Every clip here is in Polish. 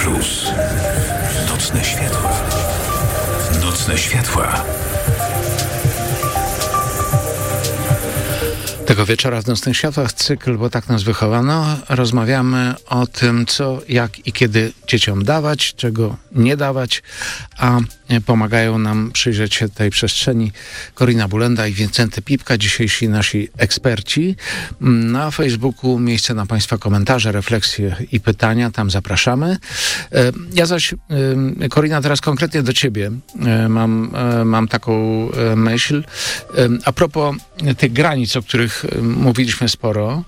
Mróz. Nocne światła. Nocne światła. Tego wieczora w Nocnych Światłach cykl, bo tak nas wychowano. Rozmawiamy o tym, co, jak i kiedy dzieciom dawać, czego nie dawać, a pomagają nam przyjrzeć się tej przestrzeni Korina Bulenda i Wincenty Pipka, dzisiejsi nasi eksperci. Na Facebooku miejsce na Państwa komentarze, refleksje i pytania, tam zapraszamy. Ja zaś, Korina, teraz konkretnie do Ciebie mam taką myśl. A propos tych granic, o których mówiliśmy sporo,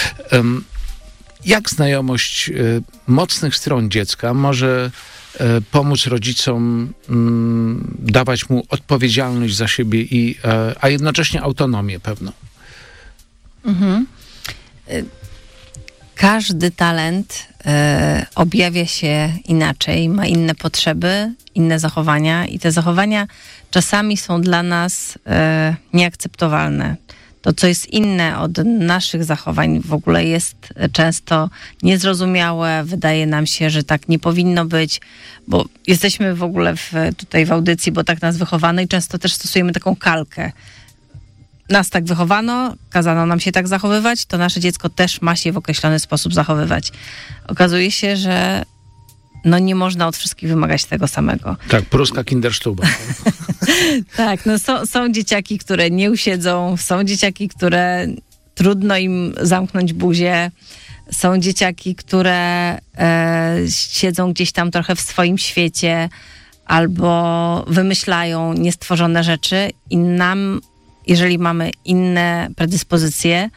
jak znajomość mocnych stron dziecka może pomóc rodzicom dawać mu odpowiedzialność za siebie, a jednocześnie autonomię pewną? Mhm. Każdy talent objawia się inaczej, ma inne potrzeby, inne zachowania i te zachowania czasami są dla nas nieakceptowalne. To, co jest inne od naszych zachowań, w ogóle jest często niezrozumiałe. Wydaje nam się, że tak nie powinno być, bo jesteśmy w ogóle tutaj w audycji, bo tak nas wychowano i często też stosujemy taką kalkę. Nas tak wychowano, kazano nam się tak zachowywać, to nasze dziecko też ma się w określony sposób zachowywać. Okazuje się, że nie można od wszystkich wymagać tego samego. Tak, pruska Kinderstube. Tak, są dzieciaki, które nie usiedzą, są dzieciaki, które trudno im zamknąć buzię, są dzieciaki, które siedzą gdzieś tam trochę w swoim świecie albo wymyślają niestworzone rzeczy i nam, jeżeli mamy inne predyspozycje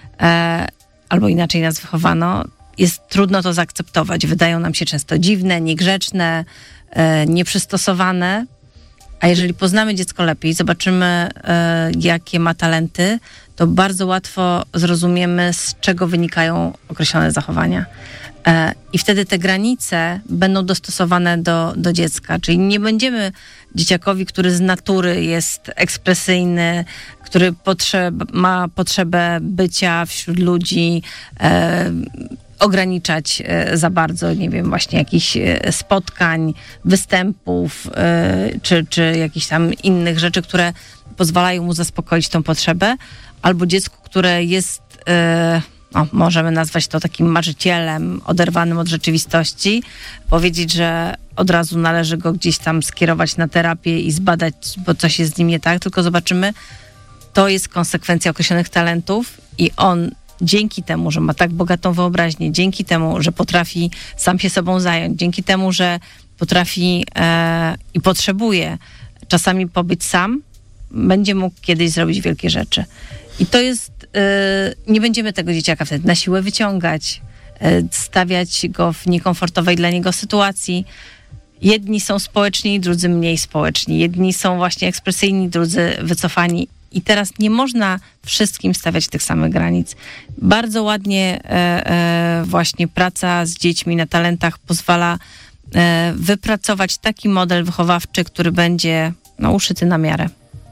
albo inaczej nas wychowano, jest trudno to zaakceptować. Wydają nam się często dziwne, niegrzeczne, nieprzystosowane. A jeżeli poznamy dziecko lepiej, zobaczymy, jakie ma talenty, to bardzo łatwo zrozumiemy, z czego wynikają określone zachowania. I wtedy te granice będą dostosowane do dziecka. Czyli nie będziemy dzieciakowi, który z natury jest ekspresyjny, który ma potrzebę bycia wśród ludzi, ograniczać za bardzo, nie wiem, właśnie jakichś spotkań, występów, czy jakichś tam innych rzeczy, które pozwalają mu zaspokoić tą potrzebę, albo dziecku, które jest, możemy nazwać to takim marzycielem, oderwanym od rzeczywistości, powiedzieć, że od razu należy go gdzieś tam skierować na terapię i zbadać, bo coś jest z nim nie tak, tylko zobaczymy, to jest konsekwencja określonych talentów i on dzięki temu, że ma tak bogatą wyobraźnię, dzięki temu, że potrafi sam się sobą zająć, dzięki temu, że potrafi i potrzebuje czasami pobyć sam, będzie mógł kiedyś zrobić wielkie rzeczy. I to jest, nie będziemy tego dzieciaka wtedy na siłę wyciągać, stawiać go w niekomfortowej dla niego sytuacji. Jedni są społeczni, drudzy mniej społeczni. Jedni są właśnie ekspresyjni, drudzy wycofani. I teraz nie można wszystkim stawiać tych samych granic. Bardzo ładnie właśnie praca z dziećmi na talentach pozwala wypracować taki model wychowawczy, który będzie uszyty na miarę.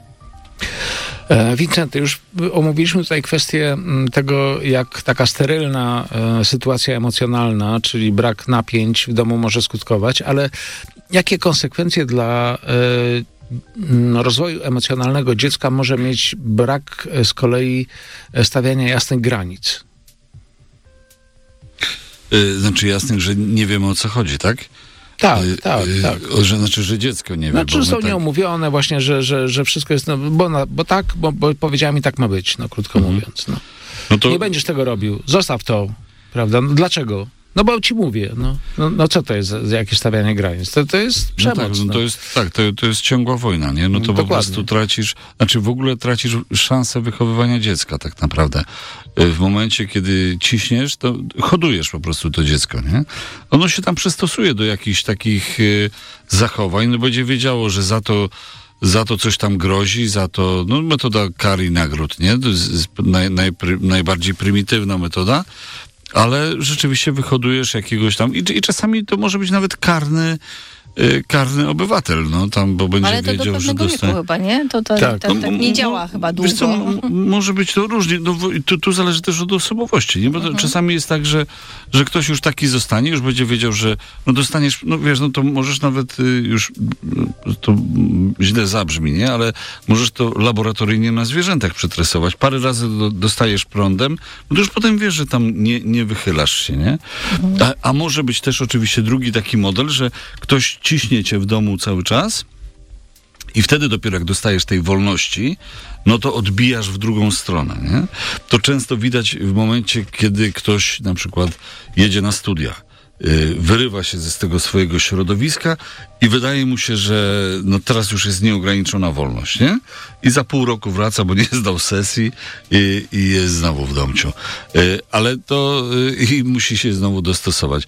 Wincenty, już omówiliśmy tutaj kwestię tego, jak taka sterylna sytuacja emocjonalna, czyli brak napięć w domu może skutkować, ale jakie konsekwencje dla rozwoju emocjonalnego dziecka może mieć brak z kolei stawiania jasnych granic? Znaczy jasnych, że nie wiemy, o co chodzi, tak? Tak. Znaczy, że dziecko nie wie. Znaczy są nieomówione właśnie, że wszystko jest, bo powiedziała mi, tak ma być, krótko mówiąc. No to... Nie będziesz tego robił, zostaw to, prawda? No, dlaczego? No bo ci mówię, co to jest za jakieś stawianie granic? To jest przemoc. To jest ciągła wojna, nie? To po prostu w ogóle tracisz szansę wychowywania dziecka tak naprawdę. W momencie, kiedy ciśniesz, to hodujesz po prostu to dziecko, nie? Ono się tam przystosuje do jakichś takich zachowań, będzie wiedziało, że za to coś tam grozi, za to, metoda kar i nagród, nie? To jest najbardziej prymitywna metoda. Ale rzeczywiście wyhodujesz jakiegoś tam i czasami to może być nawet karny karny obywatel, no tam, bo będzie ale to wiedział, do że pewnego dostanie... wieku chyba, nie? To tak nie działa chyba długo. Wiesz co, może być to różnie. No, tu zależy też od osobowości, nie? Bo to czasami jest tak, że ktoś już taki zostanie, już będzie wiedział, że no dostaniesz, no wiesz, no to możesz nawet już, to źle zabrzmi, nie? Ale możesz to laboratoryjnie na zwierzętach przetresować. Parę razy dostajesz prądem, no to już potem wiesz, że tam nie wychylasz się, nie? A może być też oczywiście drugi taki model, że ktoś ciśnie cię w domu cały czas i wtedy dopiero jak dostajesz tej wolności, no to odbijasz w drugą stronę, nie? To często widać w momencie, kiedy ktoś na przykład jedzie na studia, wyrywa się z tego swojego środowiska i wydaje mu się, że no teraz już jest nieograniczona wolność, nie? I za pół roku wraca, bo nie zdał sesji i jest znowu w domciu. Ale to i musi się znowu dostosować.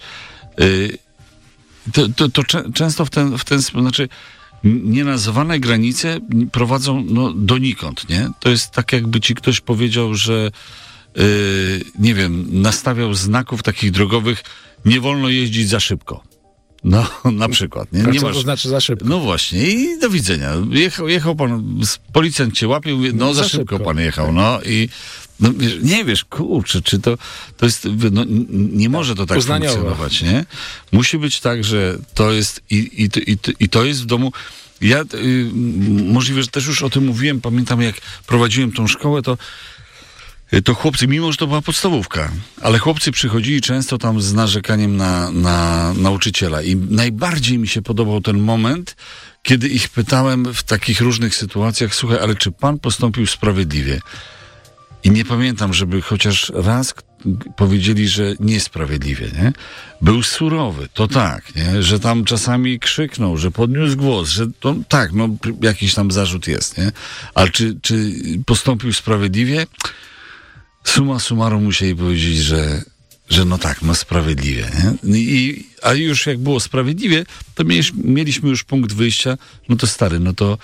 To często w ten sposób, znaczy nienazwane granice prowadzą donikąd, nie? To jest tak, jakby ci ktoś powiedział, że nie wiem, nastawiał znaków takich drogowych, nie wolno jeździć za szybko. No, na przykład. Nie co to znaczy za szybko? No właśnie, i do widzenia. Jechał pan, policjant cię łapie, mówi, no za szybko pan jechał, no i no, nie wiesz, kurczę, czy to jest, no, nie może to tak funkcjonować, nie? Musi być tak, że to jest i to jest w domu. Ja możliwe, że też już o tym mówiłem, pamiętam jak prowadziłem tą szkołę, to chłopcy, mimo że to była podstawówka, ale chłopcy przychodzili często tam z narzekaniem na nauczyciela i najbardziej mi się podobał ten moment, kiedy ich pytałem w takich różnych sytuacjach, słuchaj, ale czy pan postąpił sprawiedliwie? I nie pamiętam, żeby chociaż raz powiedzieli, że niesprawiedliwie, nie? Był surowy, to tak, nie? Że tam czasami krzyknął, że podniósł głos, że to tak, no jakiś tam zarzut jest, nie? Ale czy postąpił sprawiedliwie? Summa summarum musieli powiedzieć, że no tak, no sprawiedliwie, nie? A już jak było sprawiedliwie, to mieliśmy już punkt wyjścia, no to stary, no to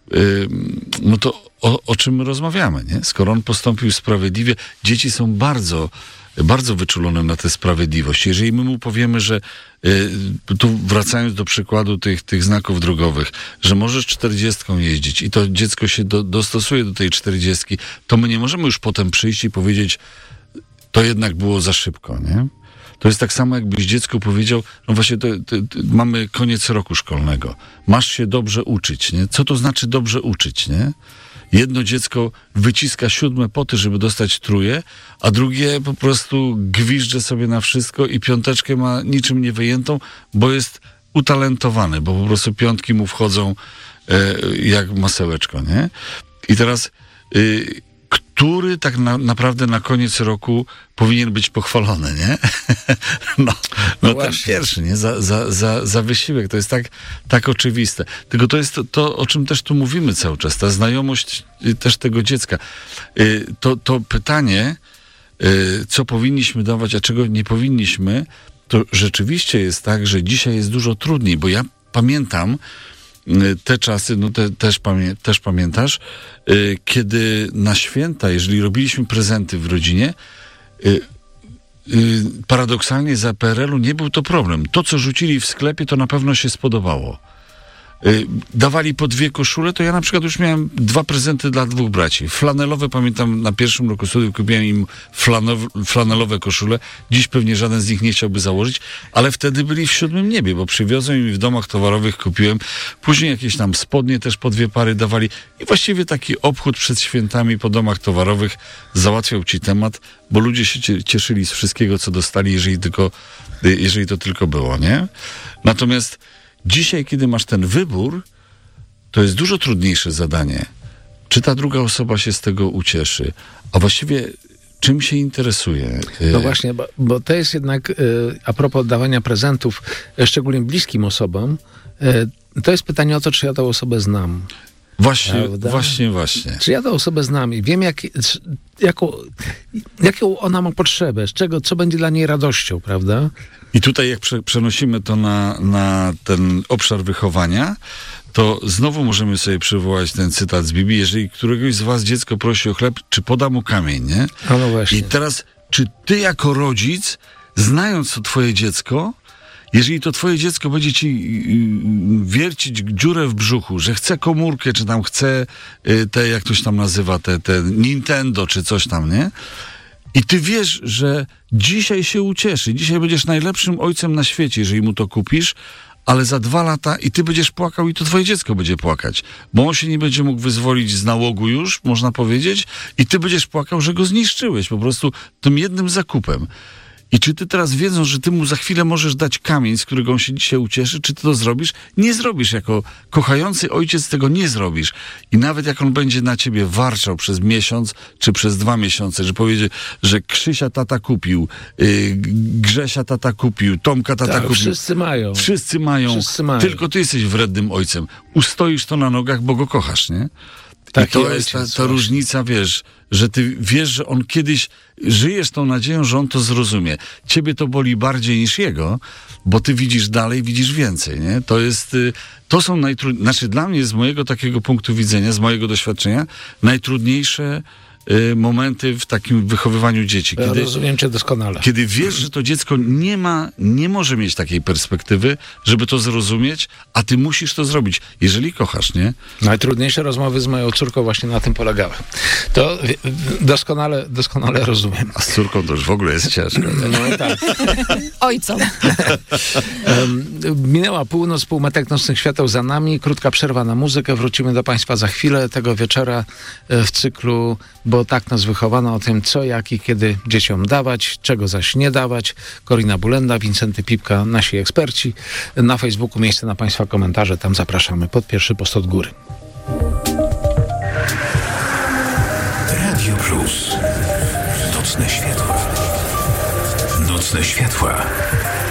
o czym my rozmawiamy, nie? Skoro on postąpił sprawiedliwie, dzieci są bardzo, bardzo wyczulone na tę sprawiedliwość. Jeżeli my mu powiemy, że tu wracając do przykładu tych znaków drogowych, że możesz 40 jeździć i to dziecko się dostosuje do tej 40, to my nie możemy już potem przyjść i powiedzieć, to jednak było za szybko, nie? To jest tak samo, jakbyś dziecku powiedział, no właśnie, mamy koniec roku szkolnego. Masz się dobrze uczyć, nie? Co to znaczy dobrze uczyć, nie? Jedno dziecko wyciska 7 poty, żeby dostać trójkę, a drugie po prostu gwizdże sobie na wszystko i 5 ma niczym nie wyjętą, bo jest utalentowany, bo po prostu 5 mu wchodzą jak masełeczko, nie? I teraz który tak naprawdę na koniec roku powinien być pochwalony, nie? No ten pierwszy, nie? Za wysiłek. To jest tak oczywiste. Tylko to jest to, o czym też tu mówimy cały czas. Ta znajomość też tego dziecka. To pytanie, co powinniśmy dawać, a czego nie powinniśmy, to rzeczywiście jest tak, że dzisiaj jest dużo trudniej, bo ja pamiętam te czasy, no też pamiętasz, kiedy na święta, jeżeli robiliśmy prezenty w rodzinie, paradoksalnie za PRL-u nie był to problem. To, co rzucili w sklepie, to na pewno się spodobało. Dawali po 2 koszule, to ja na przykład już miałem 2 prezenty dla 2 braci. Flanelowe, pamiętam, na pierwszym roku studiów kupiłem im flanelowe koszule. Dziś pewnie żaden z nich nie chciałby założyć, ale wtedy byli w 7 niebie, bo przywiozłem im w domach towarowych, kupiłem. Później jakieś tam spodnie też po 2 pary dawali i właściwie taki obchód przed świętami po domach towarowych załatwiał ci temat, bo ludzie się cieszyli z wszystkiego, co dostali, jeżeli to tylko było, nie? Natomiast dzisiaj, kiedy masz ten wybór, to jest dużo trudniejsze zadanie. Czy ta druga osoba się z tego ucieszy? A właściwie czym się interesuje? No właśnie, bo to jest jednak, a propos dawania prezentów, szczególnie bliskim osobom, to jest pytanie o to, czy ja tę osobę znam. Właśnie. Czy ja tę osobę znam i wiem, jaką ona ma potrzebę, co będzie dla niej radością, prawda? I tutaj jak przenosimy to na ten obszar wychowania, to znowu możemy sobie przywołać ten cytat z Biblii. Jeżeli któregoś z was dziecko prosi o chleb, czy poda mu kamień, nie? No właśnie. I teraz, czy ty jako rodzic, znając to twoje dziecko, Jeżeli to twoje dziecko będzie ci wiercić dziurę w brzuchu, że chce komórkę, czy tam chce te, jak ktoś tam nazywa, te Nintendo, czy coś tam, nie? I ty wiesz, że dzisiaj się ucieszy, dzisiaj będziesz najlepszym ojcem na świecie, jeżeli mu to kupisz, ale za 2 lata i ty będziesz płakał i to twoje dziecko będzie płakać, bo on się nie będzie mógł wyzwolić z nałogu już, można powiedzieć, i ty będziesz płakał, że go zniszczyłeś po prostu tym jednym zakupem. I czy ty teraz, wiedząc, że ty mu za chwilę możesz dać kamień, z którego on się dzisiaj ucieszy, czy ty to zrobisz? Nie zrobisz. Jako kochający ojciec tego nie zrobisz. I nawet jak on będzie na ciebie warczał przez miesiąc, czy przez 2 miesiące, że powiedzie, że Krzysia tata kupił, Grzesia tata kupił, Tomka tata kupił. Wszyscy mają. Wszyscy mają. Tylko ty jesteś wrednym ojcem. Ustoisz to na nogach, bo go kochasz, nie? I to jest ta różnica, wiesz, że ty wiesz, że on kiedyś, żyjesz tą nadzieją, że on to zrozumie. Ciebie to boli bardziej niż jego, bo ty widzisz dalej, widzisz więcej, nie? To są znaczy dla mnie z mojego takiego punktu widzenia, z mojego doświadczenia, najtrudniejsze momenty w takim wychowywaniu dzieci. Ja rozumiem cię doskonale. Kiedy wiesz, że to dziecko nie może mieć takiej perspektywy, żeby to zrozumieć, a ty musisz to zrobić, jeżeli kochasz, nie? Najtrudniejsze rozmowy z moją córką właśnie na tym polegały. To doskonale rozumiem. A z córką to już w ogóle jest ciężko. No tak. Ojcom. Minęła północ, półmetek nocnych świateł za nami. Krótka przerwa na muzykę. Wrócimy do Państwa za chwilę tego wieczora w cyklu Bo tak nas wychowano, o tym co, jak i kiedy dzieciom dawać, czego zaś nie dawać. Korina Bulenda, Wincenty Pipka, nasi eksperci. Na Facebooku miejsce na Państwa komentarze, tam zapraszamy pod pierwszy post od góry. Radio Plus. Nocne światła. Nocne światła.